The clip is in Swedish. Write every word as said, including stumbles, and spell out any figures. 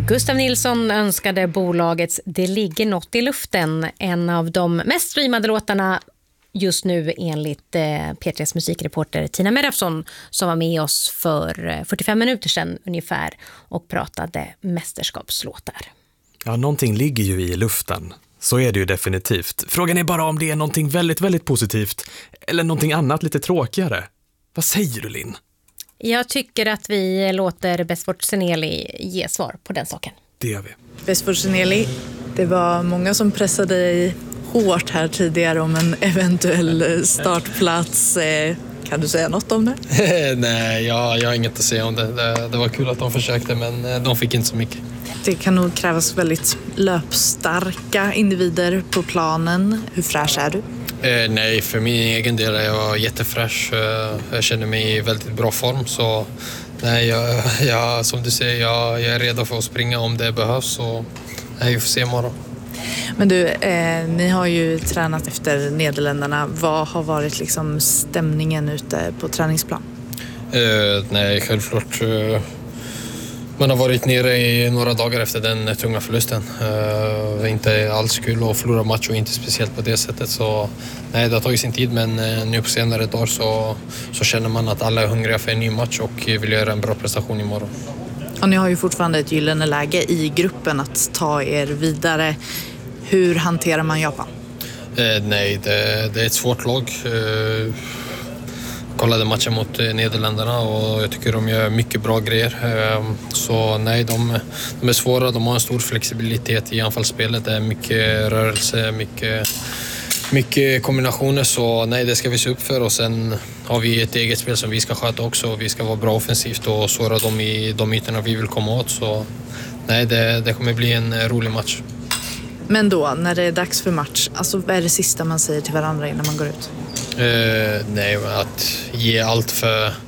Gustav Nilsson önskade bolagets Det ligger något i luften, en av de mest streamade låtarna just nu enligt eh, P tre:s musikreporter Tina Merafsson, som var med oss för fyrtiofem minuter sedan ungefär och pratade mästerskapslåtar. Ja, någonting ligger ju i luften. Så är det ju definitivt. Frågan är bara om det är någonting väldigt, väldigt positivt eller någonting annat lite tråkigare. Vad säger du, Linn? Jag tycker att vi låter Besford Seneli ge svar på den saken. Det gör vi. Besford Seneli, det var många som pressade dig hårt här tidigare om en eventuell startplats. Kan du säga något om det? Nej, jag, jag har inget att säga om det. det. Det var kul att de försökte, men de fick inte så mycket. Det kan nog krävas väldigt löpstarka individer på planen. Hur fräsch är du? Eh, nej, för min egen del är jag jättefräsch. Eh, jag känner mig i väldigt bra form. Så nej, jag, jag, som du säger, jag, jag är redo för att springa om det behövs. Och, nej, vi får se imorgon. Men du, eh, ni har ju tränat efter Nederländerna. Vad har varit liksom stämningen ute på träningsplan? Eh, nej, självklart. Eh, man har varit nere i några dagar efter den tunga förlusten. Eh, inte alls kul att förlora match och inte speciellt på det sättet. Så nej, det har tagit sin tid, men eh, nu på senare dagar så, så känner man att alla är hungriga för en ny match och vill göra en bra prestation imorgon. Och ni har ju fortfarande ett gyllene läge i gruppen att ta er vidare. Hur hanterar man Japan? Eh, nej, det, det är ett svårt lag. Eh, kollade matchen mot Nederländerna och jag tycker de gör mycket bra grejer. Eh, så nej, de, de är svåra. De har en stor flexibilitet i anfallsspelet. Det är mycket rörelse, mycket, mycket kombinationer. Så nej, det ska vi se upp för. Och sen har vi ett eget spel som vi ska sköta också. Vi ska vara bra offensivt och såra dem i de ytorna vi vill komma åt. Så nej, det, det kommer bli en rolig match. Men då, när det är dags för match, alltså vad är det sista man säger till varandra innan man går ut? Eh, nej, att ge allt för,